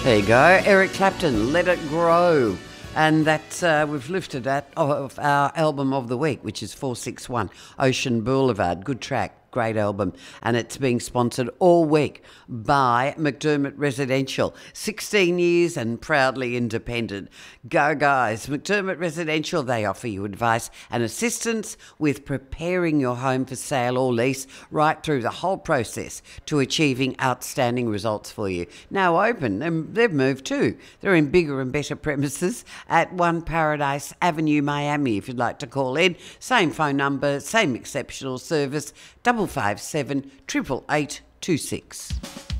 There you go. Eric Clapton, Let It Grow. And that's, we've lifted that off our album of the week, which is 461, Ocean Boulevard. Good track. Great album, and it's being sponsored all week by McDermott Residential. 16 years and proudly independent. Go guys, McDermott Residential, they offer you advice and assistance with preparing your home for sale or lease right through the whole process to achieving outstanding results for you. Now open, and they've moved too. They're in bigger and better premises at 1 Paradise Avenue, Miami, if you'd like to call in. Same phone number, same exceptional service, 557 888 26.